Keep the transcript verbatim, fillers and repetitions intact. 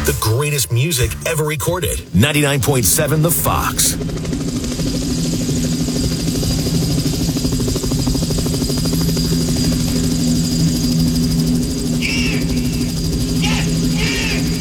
The greatest music ever recorded. ninety-nine point seven The Fox.